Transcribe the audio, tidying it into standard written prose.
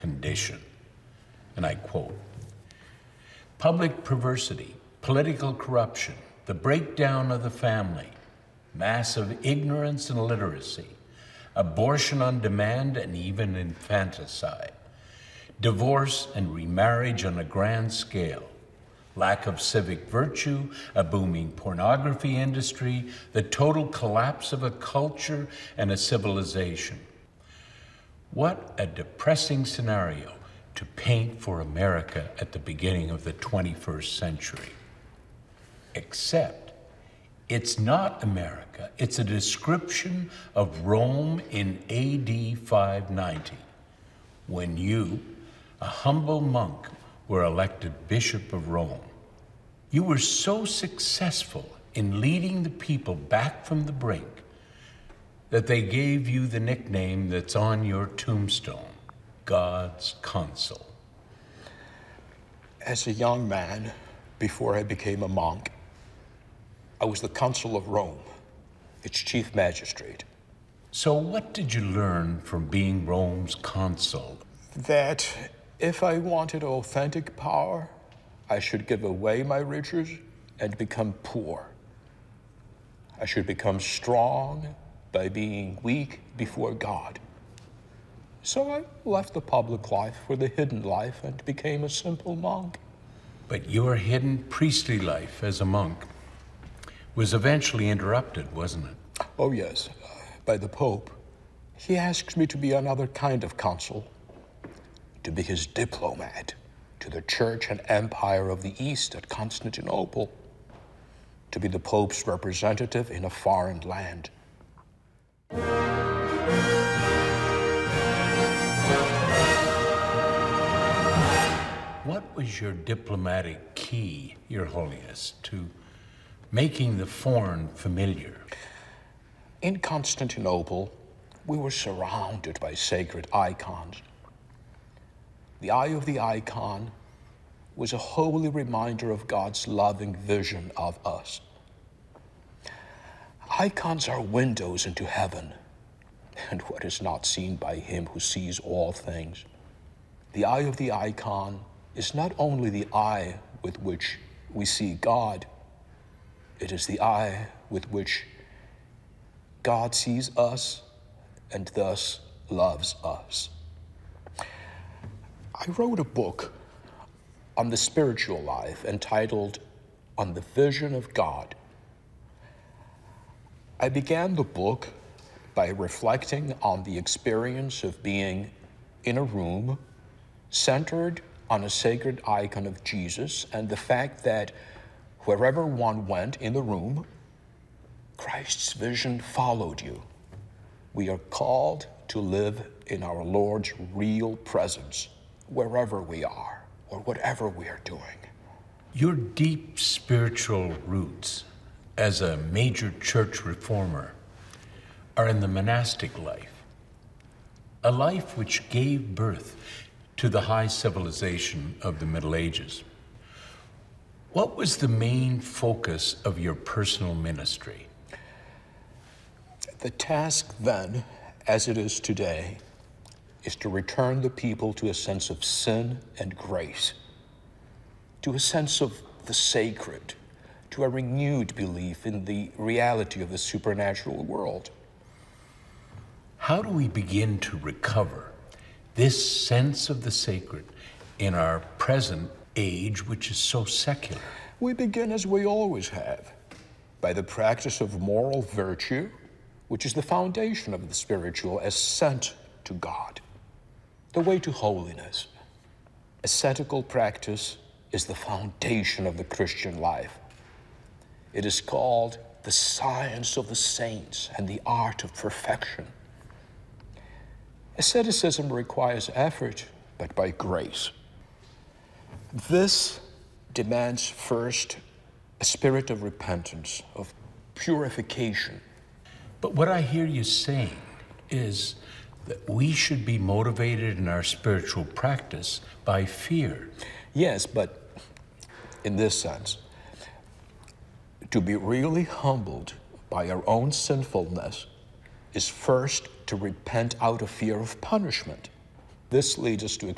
condition. And I quote, "Public perversity, political corruption, the breakdown of the family, massive ignorance and illiteracy, abortion on demand and even infanticide, divorce and remarriage on a grand scale, lack of civic virtue, a booming pornography industry, the total collapse of a culture and a civilization. What a depressing scenario to paint for America at the beginning of the 21st century. Except, it's not America. It's a description of Rome in AD 590, when you, a humble monk, were elected Bishop of Rome. You were so successful in leading the people back from the brink that they gave you the nickname that's on your tombstone, God's Consul." As a young man, before I became a monk, I was the consul of Rome, its chief magistrate. So what did you learn from being Rome's consul? That if I wanted authentic power, I should give away my riches and become poor. I should become strong by being weak before God. So I left the public life for the hidden life and became a simple monk. But your hidden priestly life as a monk was eventually interrupted, wasn't it? Oh yes, by the Pope. He asked me to be another kind of consul, to be his diplomat to the Church and Empire of the East at Constantinople, to be the Pope's representative in a foreign land. What was your diplomatic key, Your Holiness, to making the foreign familiar? In Constantinople, we were surrounded by sacred icons. The eye of the icon was a holy reminder of God's loving vision of us. Icons are windows into heaven and what is not seen by him who sees all things. The eye of the icon is not only the eye with which we see God, it is the eye with which God sees us and thus loves us. I wrote a book on the spiritual life entitled On the Vision of God. I began the book by reflecting on the experience of being in a room centered on a sacred icon of Jesus and the fact that wherever one went in the room, Christ's vision followed you. We are called to live in our Lord's real presence, wherever we are or whatever we are doing. Your deep spiritual roots as a major church reformer are in the monastic life, a life which gave birth to the high civilization of the Middle Ages. What was the main focus of your personal ministry? The task then, as it is today, is to return the people to a sense of sin and grace, to a sense of the sacred, to a renewed belief in the reality of the supernatural world. How do we begin to recover this sense of the sacred in our present age, which is so secular? We begin as we always have, by the practice of moral virtue, which is the foundation of the spiritual ascent to God, the way to holiness. Ascetical practice is the foundation of the Christian life. It is called the science of the saints and the art of perfection. Asceticism requires effort, but by grace. This demands first a spirit of repentance, of purification. But what I hear you saying is that we should be motivated in our spiritual practice by fear. Yes, but in this sense, to be really humbled by our own sinfulness is first to repent out of fear of punishment. This leads us to